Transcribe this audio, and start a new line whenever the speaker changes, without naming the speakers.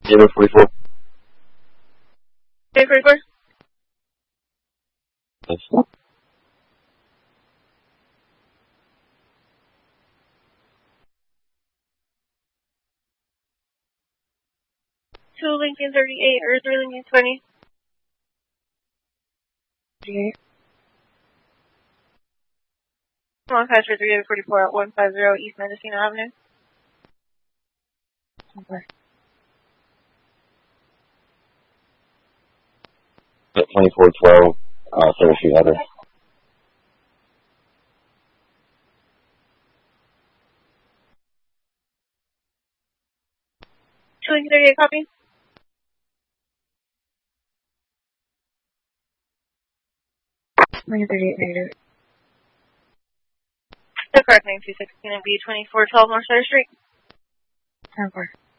044.
044?
Yes.
2 Lincoln 38, or 3 Lincoln 20.
38.
Come on, Pastor 3844 at 150 East Mendocino Avenue.
Okay.
At 2412, Third Street address.
2 Lincoln 38, copy.
Lincoln 38 negative.
The correct name 216 and B 2412 North Center Street.
10-4.